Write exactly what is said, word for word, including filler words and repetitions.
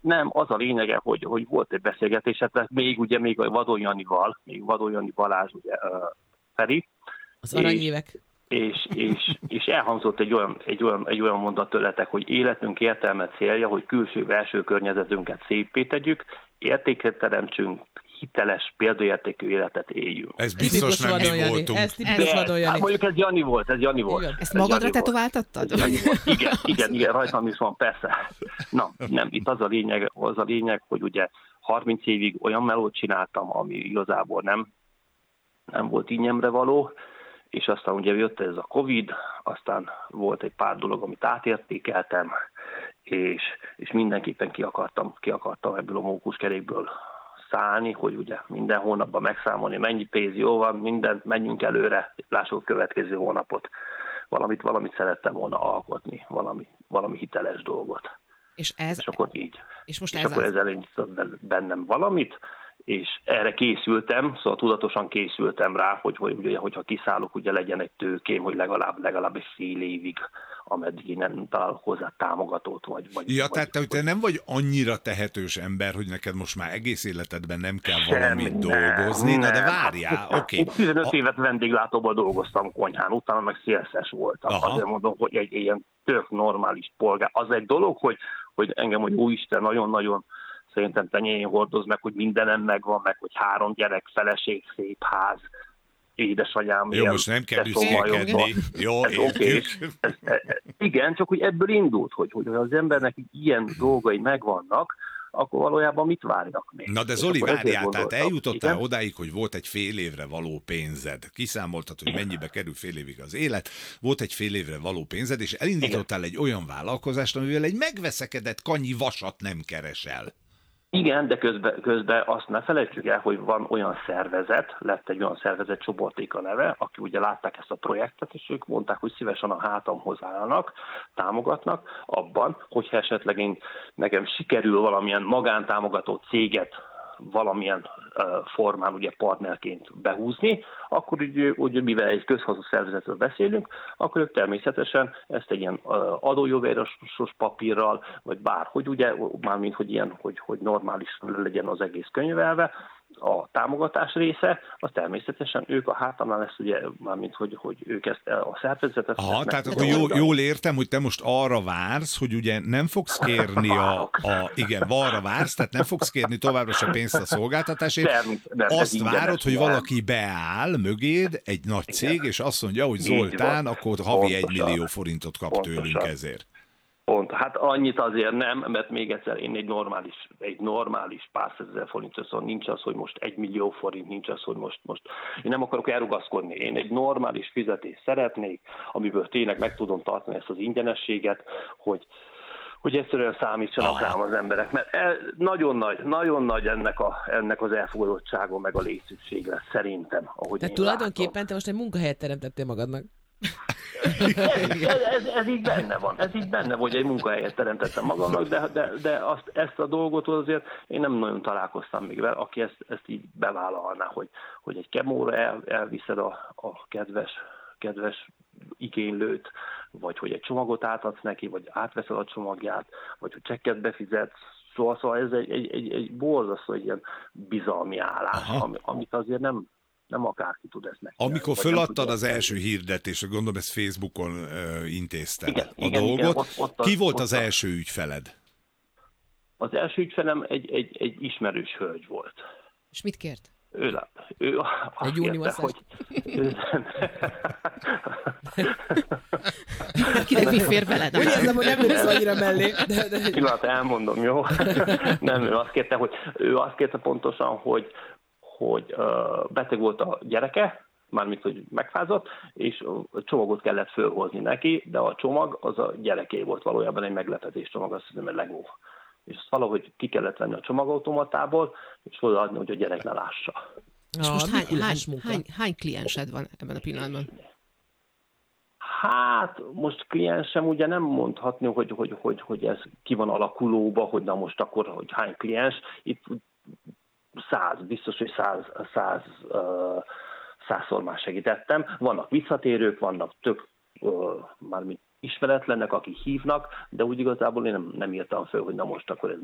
nem, az a lényege, hogy, hogy volt egy beszélgetés, hát még ugye még a Vadon Janival, még Vadon Jani Balázs, ugye uh, Feri. Az aranyévek. És, és, és elhangzott egy olyan, egy, olyan, egy olyan mondat tőletek, hogy életünk értelme célja, hogy külső-belső környezetünket széppé tegyük, értéket teremtsünk, hiteles, példaértékű életet éljünk. Ez biztos nem mi voltunk. Ez tipikus Vadon Jani. Hát mondjuk ez Jani volt, ez Jani volt. Igen. Ezt magadra tetováltattad? Igen, igen, igen, rajtam is van, persze. Na, nem, itt az a lényeg, az a lényeg, hogy ugye harminc évig olyan melót csináltam, ami igazából nem, nem volt ínyemre való, és aztán ugye jött ez a Covid, aztán volt egy pár dolog, amit átértékeltem, és, és mindenképpen ki akartam, ki akartam ebből a mókuskerékből szállni, hogy ugye minden hónapban megszámolni, mennyi pénz jó van, mindent, menjünk előre, lássuk a következő hónapot. Valamit, valamit szerettem volna alkotni, valami, valami hiteles dolgot. És ez... És akkor így. És most és ez akkor az... ez elindított bennem valamit, és erre készültem, szóval tudatosan készültem rá, hogy, hogy ugye, hogyha kiszállok, ugye legyen egy tőkém, hogy legalább, legalább egy fél évig, ameddig én nem találok hozzá támogatót. Vagy, vagy, ja, vagy, tehát te, vagy, te nem vagy annyira tehetős ember, hogy neked most már egész életedben nem kell Semmi, valamit nem, dolgozni, na de nem. várjál, oké. Okay. Én tizenöt A... évet vendéglátóban dolgoztam konyhán, utána meg szélszes voltam. Aha. Azért mondom, hogy egy ilyen tök normális polgár. Az egy dolog, hogy, hogy engem, hogy úristen, nagyon-nagyon szerintem tenyéjén hordoz meg, hogy mindenem megvan, meg hogy három gyerek, feleség, szép ház, édesanyám. Jó, most nem kell büszkélkedni. Jó, értjük. Ez, ez, igen, csak hogy ebből indult, hogy, hogy az embernek ilyen dolgai megvannak, akkor valójában mit várjak még? Na de Zoli, várjál, tehát eljutottál igen? odáig, hogy volt egy fél évre való pénzed. Kiszámoltad, hogy mennyibe kerül fél évig az élet, volt egy fél évre való pénzed, és elindítottál igen. egy olyan vállalkozást, amivel egy megveszekedett kanyi vasat nem keresel. Igen, de közben, közben azt ne felejtsük el, hogy van olyan szervezet, lett egy olyan szervezet, Csoporték a neve, aki ugye látták ezt a projektet, és ők mondták, hogy szívesen a hátamhoz állnak, támogatnak abban, hogyha esetleg én, nekem sikerül valamilyen magántámogató céget valamilyen uh, formán ugye partnerként behúzni, akkor úgy, úgy mivel egy közhasznú szervezetről beszélünk, akkor ők természetesen ezt egy ilyen uh, adójóváírásos papírral, vagy bárhogy ugye, mármint hogy ilyen, hogy, hogy normális legyen az egész könyvelve, a támogatás része, az természetesen ők a hátamnál lesz ugye, mármint hogy, hogy ők ezt a szervezetet... Aha, tehát akkor jól, jól értem, hogy te most arra vársz, hogy ugye nem fogsz kérni a, a... Igen, arra vársz, tehát nem fogsz kérni továbbra se pénzt a szolgáltatásért. Nem, nem, azt várod, hogy valaki beáll mögéd, egy nagy cég, igen. és azt mondja, hogy Zoltán, akkor havi egy millió forintot kap pontosan. Tőlünk ezért. Pont, hát annyit azért nem, mert még egyszer én egy normális, egy normális pár százezer forint, szóval nincs az, hogy most egy millió forint, nincs az, hogy most, most én nem akarok elrugaszkodni. Én egy normális fizetést szeretnék, amiből tényleg meg tudom tartani ezt az ingyenességet, hogy, hogy egyszerűen számítsanak rám az emberek, mert el, nagyon nagy, nagyon nagy ennek, a, ennek az elfogadottsága, meg a létszükségre szerintem. Ahogy Tehát tulajdonképpen látom. Te most egy munkahelyet teremtettél magadnak. ez, ez, ez, ez így benne van, ez így benne, hogy egy munkahelyet teremtettem magamnak, de, de, de azt, ezt a dolgot azért én nem nagyon találkoztam még vele, aki ezt, ezt így bevállalná, hogy, hogy egy kemóra el, elviszed a, a kedves, kedves igénylőt, vagy hogy egy csomagot átadsz neki, vagy átveszed a csomagját, vagy hogy csekket befizetsz, szóval, szóval ez egy, egy, egy, egy borzasztó egy ilyen bizalmi állás, ami, amit azért nem nem akárki tud ezt meg. Amikor föladtad az első hirdetést, gondolom ezt Facebookon uh, intézted igen, a igen, dolgot. Igen, ott, ott Ki az, volt ott az első ügyfeled? Az első ügyfelem egy, egy, egy ismerős hölgy volt. És mit kért? Ő, ő egy kérte, hogy... Kinek mi fér veled? Úgy érzem, hogy nem ülsz annyira mellé. De, de... Pillanat, elmondom, jó? Nem, ő azt kérte, hogy ő azt kérte pontosan, hogy hogy uh, beteg volt a gyereke, mármint, hogy megfázott, és a csomagot kellett fölhozni neki, de a csomag az a gyereké volt, valójában egy meglepetés csomag, azt hiszem, egy Lego. És azt valahogy ki kellett venni a csomagautomatából, és odaadni, hogy a gyerek ne lássa. És most hány, hány, hány, hány kliensed van ebben a pillanatban? Hát, most kliensem ugye nem mondhatni, hogy, hogy, hogy, hogy ez ki van alakulóba, hogy na most akkor, hogy hány kliens. Itt száz, biztos, hogy száz, száz, uh, százszor már segítettem. Vannak visszatérők, vannak tök, uh, mármint ismeretlenek, akik hívnak, de úgy igazából én nem, nem írtam föl, hogy na most akkor ez